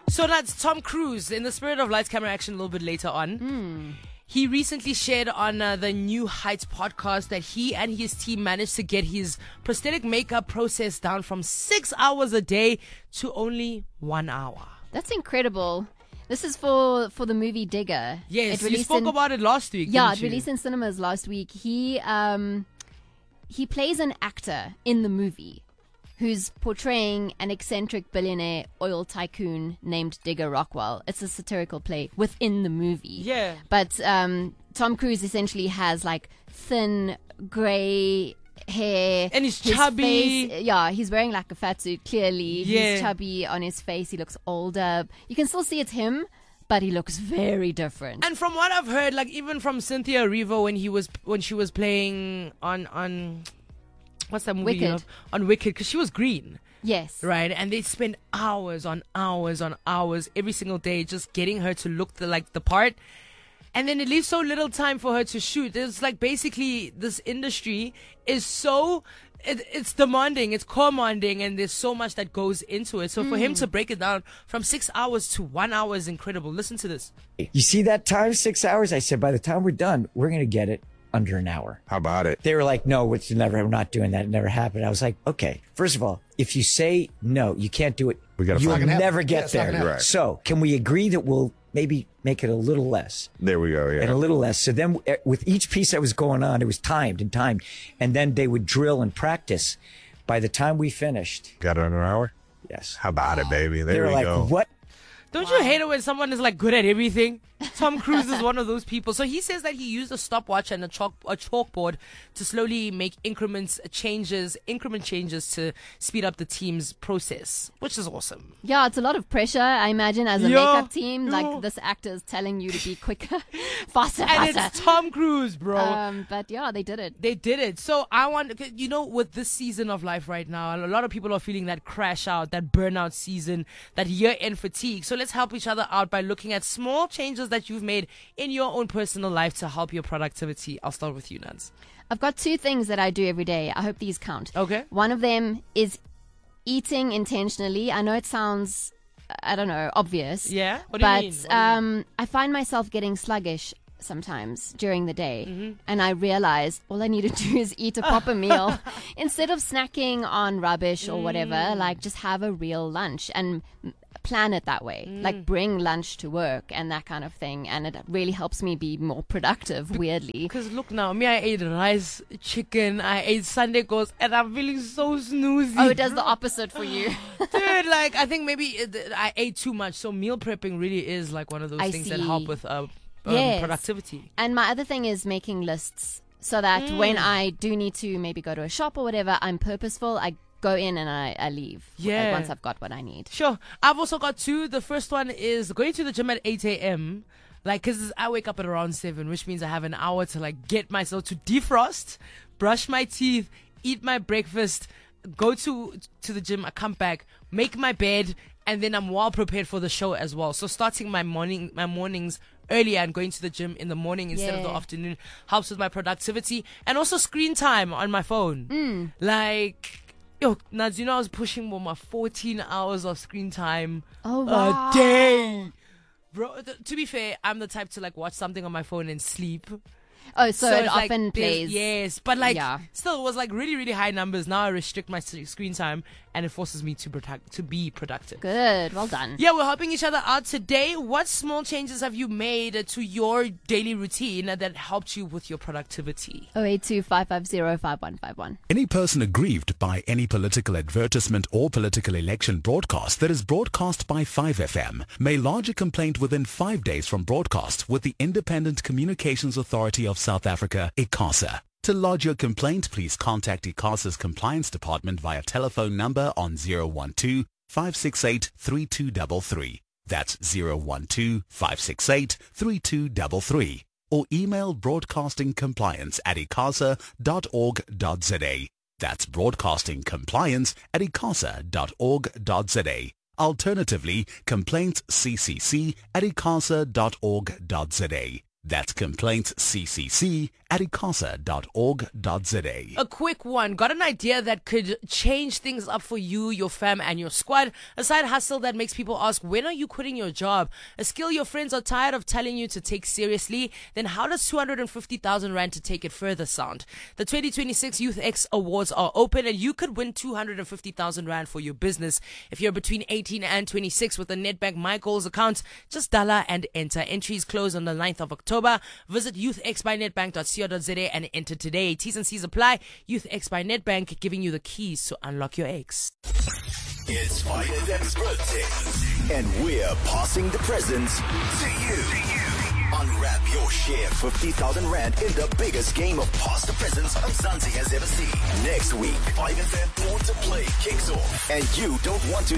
So that's Tom Cruise in the spirit of Lights, Camera, Action a little bit later on. He recently shared on the New Heights podcast that he and his team managed to get his prosthetic makeup process down from 6 hours a day to only 1 hour. That's incredible. This is for the movie Digger. Yes, you spoke about it last week. Yeah, didn't it released in cinemas last week. He plays an actor in the movie who's portraying an eccentric billionaire oil tycoon named Digger Rockwell. It's a satirical play within the movie. Yeah. But Tom Cruise essentially has like thin, grey hair. And he's His chubby. face, yeah, he's wearing like a fat suit, clearly. Yeah. He's chubby on his face. He looks older. You can still see it's him, but he looks very different. And from what I've heard, like even from Cynthia Erivo when she was playing on what's that movie? Wicked. On Wicked, because she was green. Yes. Right, and they spend hours on hours on hours every single day just getting her to look like the part. And then it leaves so little time for her to shoot. It's like basically this industry is so, it's demanding, it's commanding, and there's so much that goes into it. So for him to break it down from 6 hours to 1 hour is incredible. Listen to this. You see that time, 6 hours? I said, by the time we're done, we're going to get it under an hour. How about it? They were like, no, we're not doing that. It never happened. I was like, okay, first of all, if you say no, you can't do it. You'll never get there. Right. So can we agree that we'll maybe make it a little less? There we go. Yeah. And a little less. So then with each piece that was going on, it was timed. And then they would drill and practice. By the time we finished. Got it under an hour? Yes. How about it, baby? They There were we like, go. what? Don't you hate it when someone is like good at everything? Tom Cruise is one of those people. So he says that he used a stopwatch and a chalkboard to slowly make increment changes to speed up the team's process, which is awesome. Yeah, it's a lot of pressure, I imagine, as a Yeah, makeup team. yeah. Like, this actor is telling you to be quicker, faster, And faster. it's Tom Cruise, bro. But yeah, they did it. They did it. So I want, with this season of life right now, a lot of people are feeling that crash out, that burnout season, that year-end fatigue. So let's help each other out by looking at small changes that you've made in your own personal life to help your productivity. I'll start with you, Nance. I've got 2 things that I do every day. I hope these count. Okay. One of them is eating intentionally. I know it sounds, I don't know, obvious. Yeah? What do you mean? But I find myself getting sluggish sometimes during the day, and I realize all I need to do is eat a proper meal instead of snacking on rubbish or whatever. Like, just have a real lunch and plan it that way. Like, bring lunch to work and that kind of thing, and it really helps me be more productive, weirdly. Because look now, me, I ate rice, chicken, I ate Sunday goals, and I'm feeling so snoozy. Oh, it does the opposite for you. Dude, like, I think maybe I ate too much. So meal prepping really is like one of those I things that see. help with Yes. productivity. And my other thing is making lists so that when I do need to maybe go to a shop or whatever, I'm purposeful. I go in and I leave once I've got what I need. Sure. I've also got 2. The first one is going to the gym at 8 a.m. Like, because I wake up at around 7, which means I have an hour to like get myself to defrost, brush my teeth, eat my breakfast, go to the gym. I come back, make my bed, and then I'm well prepared for the show as well. So starting my mornings earlier and going to the gym in the morning instead of the afternoon helps with my productivity, and also screen time on my phone. Like, yo, Nads, I was pushing for my 14 hours of screen time a day. Bro, to be fair, I'm the type to like watch something on my phone and sleep. Oh, so it it's like often there's- plays. Yes, but like Yeah. still it was like really, really high numbers. Now I restrict my screen time and it forces me to be productive. Good. Well done. Yeah, we're helping each other out today. What small changes have you made to your daily routine that helped you with your productivity? 082-550-5151. Any person aggrieved by any political advertisement or political election broadcast that is broadcast by 5FM may lodge a complaint within 5 days from broadcast with the Independent Communications Authority of South Africa, ICASA. To lodge your complaint, please contact ICASA's Compliance Department via telephone number on 012-568-3233. That's 012-568-3233. Or email broadcastingcompliance@icasa.org.za. That's broadcastingcompliance@icasa.org.za. Alternatively, complaintsccc@icasa.org.za. That's complaintsccc at icasa.org.za. A quick one. Got an idea that could change things up for you, your fam, and your squad? A side hustle that makes people ask, when are you quitting your job? A skill your friends are tired of telling you to take seriously? Then how does 250,000 Rand to take it further sound? The 2026 Youth X Awards are open and you could win 250,000 Rand for your business. If you're between 18 and 26 with a Nedbank My Goals account, just dollar and enter. Entries close on the 9th of October. Visit youthxbynetbank.co.za and enter today. T's and C's apply. Youth X by Nedbank, giving you the keys to unlock your X. It's 5FM's birthday, and we're passing the presents to you. Unwrap your share 50,000 Rand in the biggest game of Pass the Presents Mzansi has ever seen. Next week, 5FM Born to Play kicks off, and you don't want to